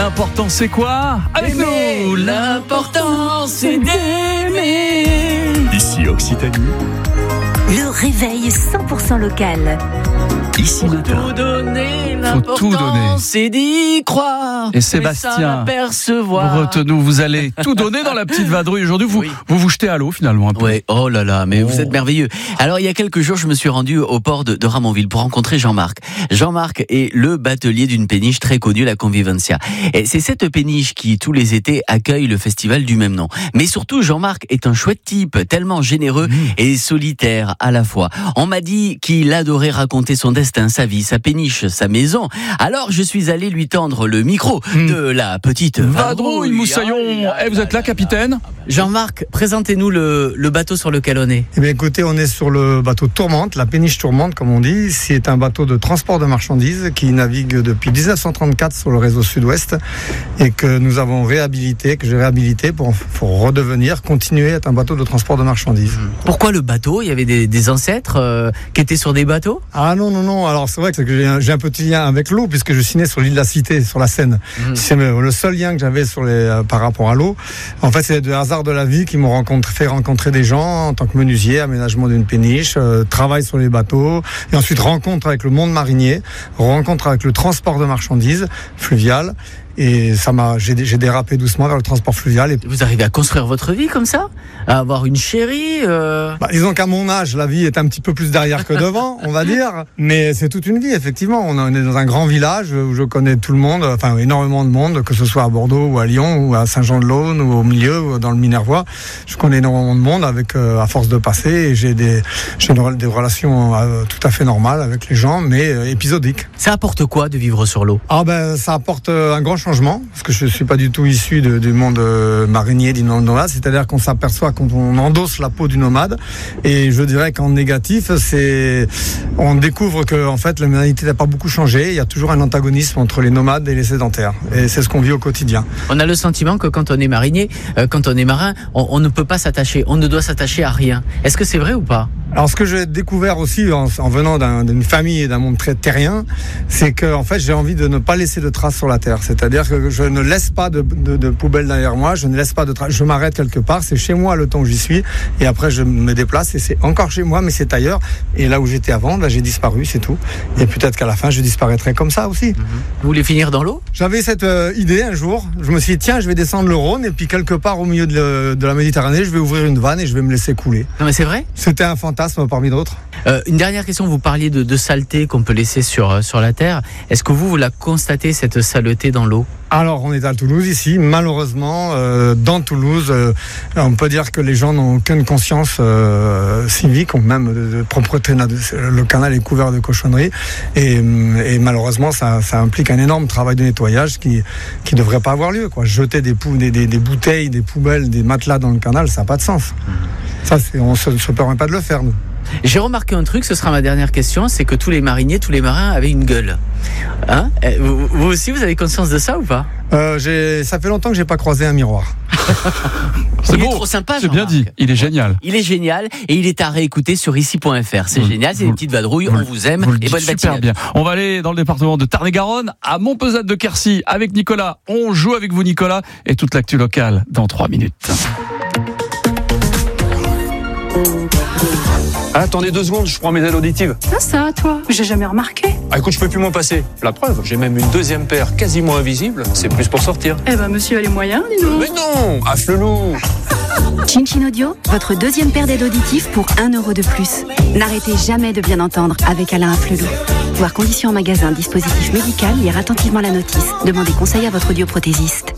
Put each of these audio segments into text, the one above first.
L'important c'est quoi? Avec nous, l'important c'est d'aimer. Ici Occitanie. Le réveil 100% local. Ici matin. Faut tout donner, c'est d'y croire. Et Sébastien, retenez-nous, vous allez tout donner dans la petite vadrouille. Aujourd'hui, vous jetez à l'eau finalement un peu. Oui, oh là là, mais vous êtes merveilleux. Alors, il y a quelques jours, je me suis rendu au port de Ramonville pour rencontrer Jean-Marc. Jean-Marc est le batelier d'une péniche très connue, la Convivencia. Et c'est cette péniche qui, tous les étés, accueille le festival du même nom. Mais surtout, Jean-Marc est un chouette type, tellement généreux et solitaire à la fois. On m'a dit qu'il adorait raconter son destin, sa vie, sa péniche, sa maison. Alors, je suis allé lui tendre le micro de la petite vadrouille, Moussaillon. Vous êtes là, capitaine? Jean-Marc, présentez-nous le bateau sur lequel on est. Eh bien, écoutez, on est sur le bateau Tourmente, la péniche Tourmente, comme on dit. C'est un bateau de transport de marchandises qui navigue depuis 1934 sur le réseau sud-ouest et que nous avons réhabilité, que j'ai réhabilité pour continuer à être un bateau de transport de marchandises. Pourquoi le bateau? Il y avait des ancêtres qui étaient sur des bateaux? Ah non. Alors, c'est vrai que j'ai un petit lien avec l'eau puisque je suis né sur l'île de la Cité, sur la Seine. C'est le seul lien que j'avais par rapport à l'eau. En fait, c'est le hasard de la vie qui m'ont fait rencontrer des gens en tant que menuisier, aménagement d'une péniche, travail sur les bateaux, et ensuite rencontre avec le monde marinier, rencontre avec le transport de marchandises fluvial. Et j'ai dérapé doucement vers le transport fluvial. Et vous arrivez à construire votre vie comme ça? À avoir une chérie disons qu'à mon âge, la vie est un petit peu plus derrière que devant, on va dire. Mais c'est toute une vie, effectivement. On est dans un grand village où je connais tout le monde, enfin énormément de monde, que ce soit à Bordeaux ou à Lyon ou à Saint-Jean-de-Laune ou au milieu ou dans le Minervois. Je connais énormément de monde avec, à force de passer, et j'ai des relations tout à fait normales avec les gens, mais épisodiques. Ça apporte quoi de vivre sur l'eau? Ça apporte un grand changement, parce que je suis pas du tout issu du monde marinier, du monde nomade, c'est-à-dire qu'on s'aperçoit quand on endosse la peau du nomade, et je dirais qu'en négatif, on découvre que en fait l'humanité n'a pas beaucoup changé, il y a toujours un antagonisme entre les nomades et les sédentaires, et c'est ce qu'on vit au quotidien. On a le sentiment que quand on est marinier, quand on est marin, on ne peut pas s'attacher, on ne doit s'attacher à rien. Est-ce que c'est vrai ou pas? Alors, ce que j'ai découvert aussi en venant d'une famille et d'un monde très terrien, c'est que en fait j'ai envie de ne pas laisser de traces sur la terre. C'est-à-dire que je ne laisse pas de poubelle derrière moi, je ne laisse pas de traces. Je m'arrête quelque part, c'est chez moi le temps où j'y suis, et après je me déplace et c'est encore chez moi, mais c'est ailleurs. Et là où j'étais avant, j'ai disparu, c'est tout. Et peut-être qu'à la fin, je disparaîtrai comme ça aussi. Vous voulez finir dans l'eau? J'avais cette idée un jour. Je me suis dit, tiens, je vais descendre le Rhône, et puis quelque part au milieu de la Méditerranée, je vais ouvrir une vanne et je vais me laisser couler. Non, mais c'est vrai? C'était un fantasme parmi d'autres. Une dernière question, vous parliez de saleté qu'on peut laisser sur la terre. Est-ce que vous la constatez, cette saleté dans l'eau? Alors, on est à Toulouse ici. Malheureusement, dans Toulouse, on peut dire que les gens n'ont aucune conscience civique, ou même de propreté. Le canal est couvert de cochonneries, et malheureusement, ça implique un énorme travail de nettoyage qui devrait pas avoir lieu, quoi. Jeter des bouteilles, des poubelles, des matelas dans le canal, ça n'a pas de sens. Ça, on se permet pas de le faire, nous. J'ai remarqué un truc, ce sera ma dernière question, c'est que tous les mariniers, tous les marins avaient une gueule. Hein? Vous aussi, vous avez conscience de ça ou pas? Ça fait longtemps que j'ai pas croisé un miroir. C'est beau, trop sympa, c'est bien dit, il est génial. Il est génial et il est à réécouter sur ici.fr. C'est génial, c'est des petites vadrouilles, on vous aime et bonne matinée. Super bien. On va aller dans le département de Tarn-et-Garonne, à Montpezat de Quercy, avec Nicolas. On joue avec vous, Nicolas, et toute l'actu locale dans 3 minutes. Attendez 2 secondes, je prends mes aides auditives. Ah ça, toi, j'ai jamais remarqué. Ah écoute, je peux plus m'en passer. La preuve, j'ai même une 2e paire quasiment invisible. C'est plus pour sortir. Eh ben, monsieur a les moyens, dis donc. Mais non, afflelou. Chin Audio, votre 2e paire d'aides auditives pour 1 € de plus. N'arrêtez jamais de bien entendre avec Alain Afflelou. Voir conditions en magasin, dispositif médical, lire attentivement la notice. Demandez conseil à votre audioprothésiste.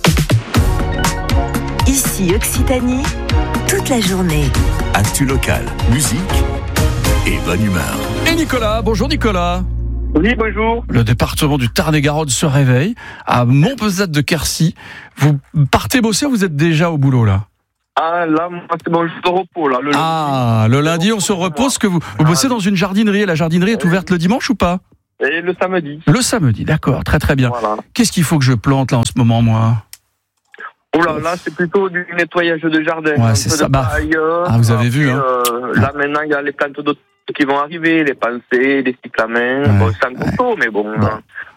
Ici Occitanie, toute la journée. Actu locale, musique et bonne humeur. Et Nicolas, bonjour Nicolas. Oui, bonjour. Le département du Tarn-et-Garonne se réveille à Montpezat de Quercy. Vous partez bosser ou vous êtes déjà au boulot là? Ah là, moi, c'est mon jour de repos là. Le lundi on se repose. Que vous bossez dans une jardinerie. La jardinerie est ouverte le dimanche ou pas? Et le samedi. Le samedi, d'accord, très très bien. Voilà. Qu'est-ce qu'il faut que je plante là en ce moment, moi? Oh là, c'est plutôt du nettoyage de jardin. Ouais, c'est ça. Vous avez vu, hein. Là, maintenant, il y a les plantes d'automne qui vont arriver, les pensées, les cyclamens. Bon, c'est un peu tôt, mais bon.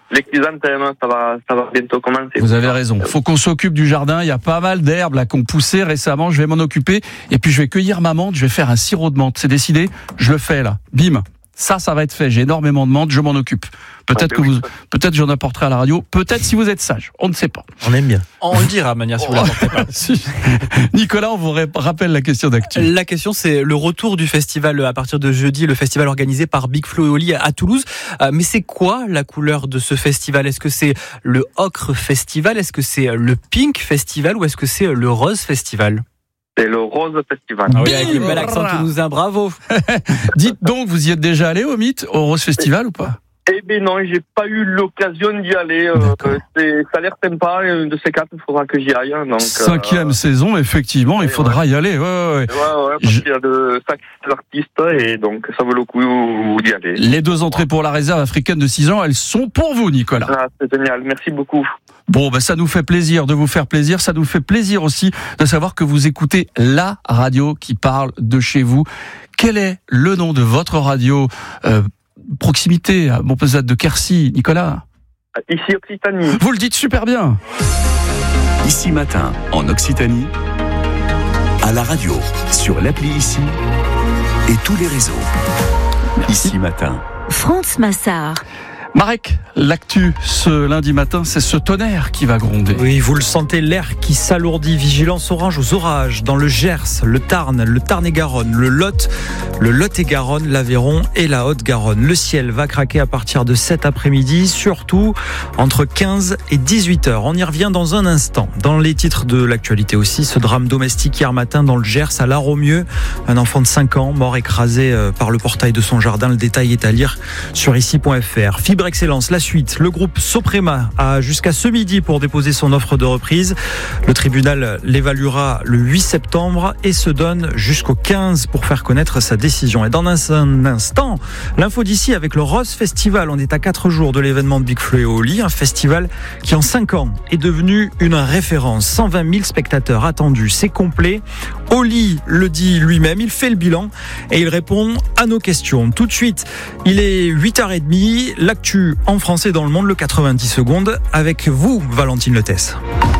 les chrysanthèmes, ça va bientôt commencer. Vous avez raison. Faut qu'on s'occupe du jardin. Il y a pas mal d'herbes là qu'on poussait récemment. Je vais m'en occuper. Et puis je vais cueillir ma menthe. Je vais faire un sirop de menthe. C'est décidé. Je le fais là. Bim. Ça va être fait. J'ai énormément de menthe. Je m'en occupe. Peut-être j'en apporterai à la radio. Peut-être si vous êtes sage. On ne sait pas. On aime bien. On le dira, Mania, si vous l'apportez pas. Nicolas, on vous rappelle la question d'actu. La question, c'est le retour du festival à partir de jeudi, le festival organisé par Big Flo et Oli à Toulouse. Mais c'est quoi la couleur de ce festival ? Est-ce que c'est le Ocre Festival ? Est-ce que c'est le Pink Festival ? Ou est-ce que c'est le Rose Festival ? C'est le Rose Festival. Ah oui, avec le bel accent toulousain, bravo. Dites donc, vous y êtes déjà allé au Mythe, au Rose Festival ou pas ? Eh bien non, j'ai pas eu l'occasion d'y aller. Ça a l'air sympa. De ces quatre, il faudra que j'y aille. Donc, 5e saison, effectivement, il faudra y aller. Ouais, parce qu'il y a de sacrés artistes et donc ça vaut le coup d'y aller. Les 2 entrées pour la réserve africaine de 6 ans, elles sont pour vous, Nicolas. Ah, c'est génial, merci beaucoup. Bon, ça nous fait plaisir de vous faire plaisir. Ça nous fait plaisir aussi de savoir que vous écoutez la radio qui parle de chez vous. Quel est le nom de votre radio proximité à Montpezat de Quercy, Nicolas? Ici Occitanie. Vous le dites super bien. Ici Matin, en Occitanie, à la radio, sur l'appli Ici et tous les réseaux. Merci. Ici Matin. France Massard. Marek, l'actu ce lundi matin, c'est ce tonnerre qui va gronder. Oui, vous le sentez, l'air qui s'alourdit. Vigilance orange aux orages dans le Gers, le Tarn, le Tarn-et-Garonne, le Lot-et-Garonne, l'Aveyron et la Haute-Garonne. Le ciel va craquer à partir de cet après-midi, surtout entre 15 et 18 heures. On y revient dans un instant. Dans les titres de l'actualité aussi, ce drame domestique hier matin dans le Gers, à Laraumieux. Un enfant de 5 ans, mort écrasé par le portail de son jardin. Le détail est à lire sur ici.fr. Fibre Excellence, la suite. Le groupe Soprema a jusqu'à ce midi pour déposer son offre de reprise. Le tribunal l'évaluera le 8 septembre et se donne jusqu'au 15 pour faire connaître sa décision. Et dans un instant, l'info d'ici avec le Rose Festival. On est à 4 jours de l'événement de Big Flo et Oli, un festival qui en 5 ans est devenu une référence. 120 000 spectateurs attendus, c'est complet. Oli le dit lui-même, il fait le bilan et il répond à nos questions. Tout de suite, il est 8h30, l'actu en français dans le monde, le 90 secondes, avec vous, Valentine Letès.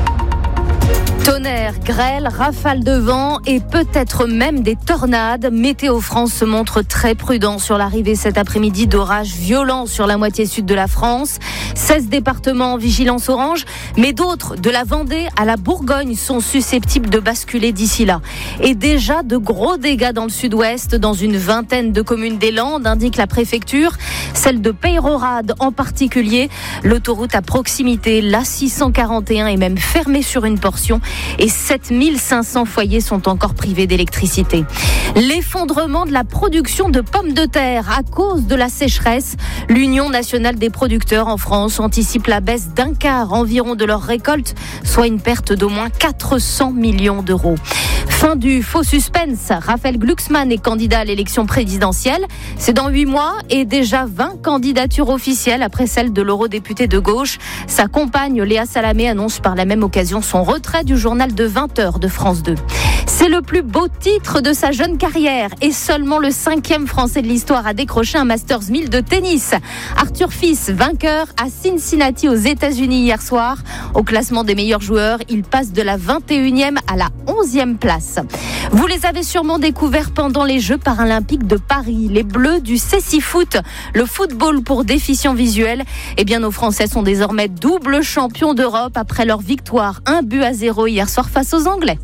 Tonnerre, grêle, rafales de vent et peut-être même des tornades. Météo France se montre très prudent sur l'arrivée cet après-midi d'orages violents sur la moitié sud de la France. 16 départements en vigilance orange, mais d'autres, de la Vendée à la Bourgogne, sont susceptibles de basculer d'ici là. Et déjà de gros dégâts dans le sud-ouest, dans une vingtaine de communes des Landes, indique la préfecture. Celle de Peyrehorade en particulier. L'autoroute à proximité, la 641, est même fermée sur une portion. Et 7500 foyers sont encore privés d'électricité. L'effondrement de la production de pommes de terre à cause de la sécheresse. L'Union nationale des producteurs en France anticipe la baisse d'un quart environ de leur récolte, soit une perte d'au moins 400 millions d'euros. Fin du faux suspense. Raphaël Glucksmann est candidat à l'élection présidentielle. C'est dans 8 mois et déjà 20 candidatures officielles après celle de l'eurodéputé de gauche. Sa compagne Léa Salamé annonce par la même occasion son retrait du journal de 20h de France 2. C'est le plus beau titre de sa jeune carrière et seulement le 5e Français de l'histoire à décrocher un Masters 1000 de tennis. Arthur Fils, vainqueur à Cincinnati aux États-Unis hier soir. Au classement des meilleurs joueurs, il passe de la 21e à la 11e place. Vous les avez sûrement découverts pendant les Jeux paralympiques de Paris. Les Bleus du Cécifoot, le football pour déficients visuels. Eh bien, nos Français sont désormais double champions d'Europe après leur victoire 1-0 hier soir face aux Anglais.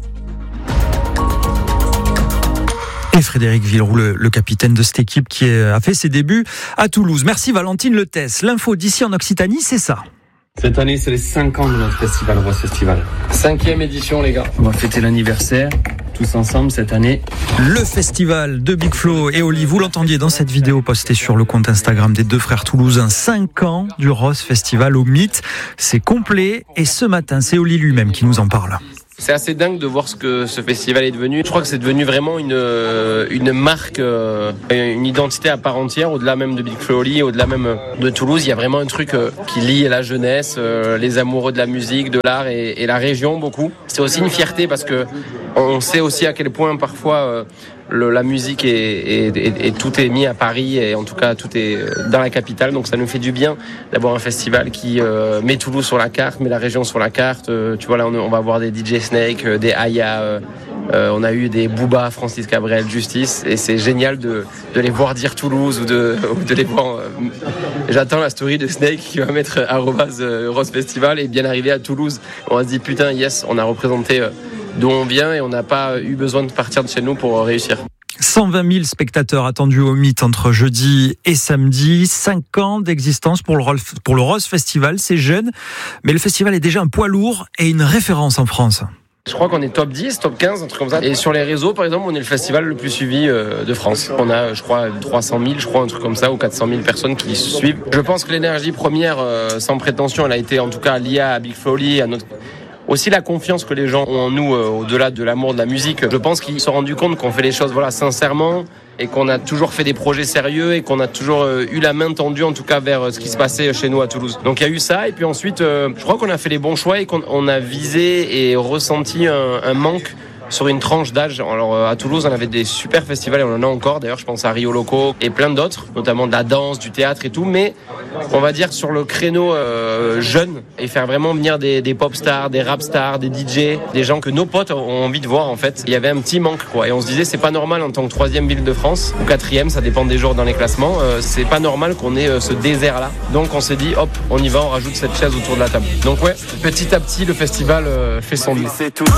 Et Frédéric Villeroux, le capitaine de cette équipe qui a fait ses débuts à Toulouse. Merci Valentine Letès. L'info d'ici en Occitanie, c'est ça. Cette année, c'est les 5 ans de notre festival, Rose Festival. 5e édition, les gars. On va fêter l'anniversaire, tous ensemble, cette année. Le festival de Big Flo et Oli, vous l'entendiez dans cette vidéo postée sur le compte Instagram des deux frères toulousains. 5 ans du Rose Festival au Mythe. C'est complet et ce matin, c'est Oli lui-même qui nous en parle. C'est assez dingue de voir ce que ce festival est devenu. Je crois que c'est devenu vraiment une marque, une identité à part entière, au-delà même de Big Flo et Oli, au-delà même de Toulouse. Il y a vraiment un truc qui lie la jeunesse, les amoureux de la musique, de l'art et la région beaucoup. C'est aussi une fierté parce que on sait aussi à quel point parfois la musique et tout est mis à Paris et en tout cas tout est dans la capitale. Donc ça nous fait du bien d'avoir un festival qui met Toulouse sur la carte, met la région sur la carte. Tu vois là on va avoir des DJ Snake, des Aya, on a eu des Booba, Francis Cabrel, Justice et c'est génial de les voir dire Toulouse ou de les voir. J'attends la story de Snake qui va mettre @Rose Festival et bien arrivé à Toulouse. On va se dire putain yes, on a représenté d'où on vient et on n'a pas eu besoin de partir de chez nous pour réussir. 120 000 spectateurs attendus au Mythe entre jeudi et samedi. 5 ans d'existence pour le Rose Festival. C'est jeune, mais le festival est déjà un poids lourd et une référence en France. Je crois qu'on est top 10, top 15, un truc comme ça. Et sur les réseaux, par exemple, on est le festival le plus suivi de France. On a, je crois, 300 000, un truc comme ça, ou 400 000 personnes qui suivent. Je pense que l'énergie première, sans prétention, elle a été en tout cas liée à Big Flo et Oli, à notre... Aussi la confiance que les gens ont en nous au-delà de l'amour de la musique. Je pense qu'ils se sont rendus compte qu'on fait les choses sincèrement et qu'on a toujours fait des projets sérieux et qu'on a toujours eu la main tendue en tout cas vers ce qui se passait chez nous à Toulouse. Donc il y a eu ça et puis ensuite je crois qu'on a fait les bons choix et qu'on a visé et ressenti un manque sur une tranche d'âge. Alors à Toulouse, on avait des super festivals et on en a encore. D'ailleurs, je pense à Rio Loco et plein d'autres, notamment de la danse, du théâtre et tout. Mais on va dire sur le créneau jeune et faire vraiment venir des pop stars, des rap stars, des DJ, des gens que nos potes ont envie de voir en fait. Il y avait un petit manque quoi. Et on se disait c'est pas normal en tant que 3e ville de France ou 4e, ça dépend des jours dans les classements. C'est pas normal qu'on ait ce désert là. Donc on s'est dit hop, on y va, on rajoute cette chaise autour de la table. Donc ouais, petit à petit le festival fait son lit. C'est tout.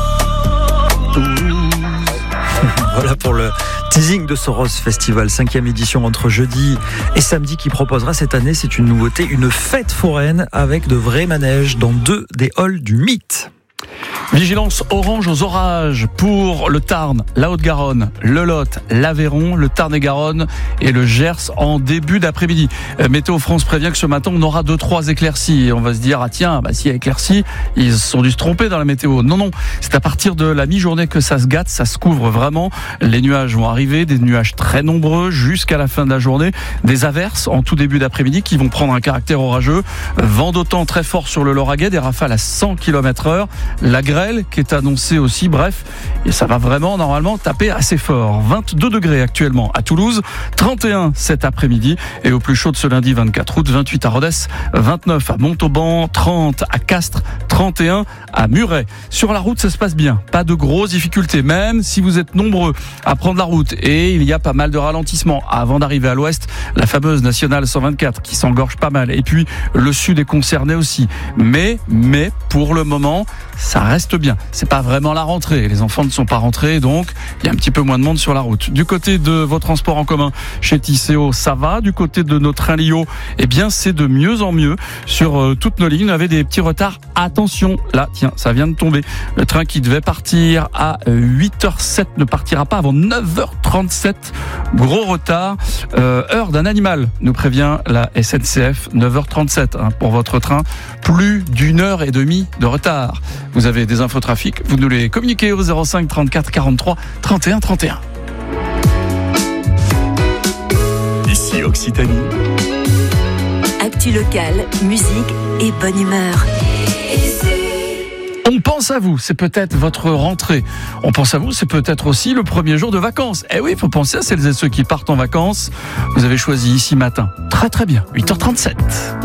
Voilà pour le teasing de ce Rose Festival, 5e édition entre jeudi et samedi qui proposera cette année, c'est une nouveauté, une fête foraine avec de vrais manèges dans 2 des halls du Mythe. Vigilance orange aux orages pour le Tarn, la Haute-Garonne, le Lot, l'Aveyron, le Tarn-et-Garonne et le Gers en début d'après-midi. Météo France prévient que ce matin, on aura 2-3 éclaircies. Et on va se dire, s'il y a éclaircies, ils ont dû se tromper dans la météo. Non, c'est à partir de la mi-journée que ça se gâte, ça se couvre vraiment. Les nuages vont arriver, des nuages très nombreux jusqu'à la fin de la journée. Des averses en tout début d'après-midi qui vont prendre un caractère orageux. Vent d'autant très fort sur le Lauragais, des rafales à 100 km/h. La grêle qui est annoncée aussi, bref, et ça va vraiment normalement taper assez fort. 22 degrés actuellement à Toulouse, 31 cet après-midi et au plus chaud de ce lundi 24 août, 28 à Rodez, 29 à Montauban, 30 à Castres, 31 à Muret. Sur la route, ça se passe bien, pas de grosses difficultés, même si vous êtes nombreux à prendre la route et il y a pas mal de ralentissements avant d'arriver à l'ouest, la fameuse nationale 124 qui s'engorge pas mal et puis le sud est concerné aussi. Mais pour le moment, ça reste bien. C'est pas vraiment la rentrée. Les enfants ne sont pas rentrés, donc il y a un petit peu moins de monde sur la route. Du côté de vos transports en commun, chez Tisséo, ça va. Du côté de nos trains Lio, c'est de mieux en mieux. Sur toutes nos lignes, on avait des petits retards. Attention, là, tiens, ça vient de tomber. Le train qui devait partir à 8h07 ne partira pas avant 9h37. Gros retard. Heure d'un animal, nous prévient la SNCF. 9h37 pour votre train. Plus d'1h30 de retard. Vous avez des infotrafics, vous nous les communiquez au 05 34 43 31 31. Ici Occitanie. Actu locale, musique et bonne humeur. On pense à vous, c'est peut-être votre rentrée. On pense à vous, c'est peut-être aussi le premier jour de vacances. Eh oui, il faut penser à celles et ceux qui partent en vacances. Vous avez choisi Ici Matin. Très très bien, 8h37.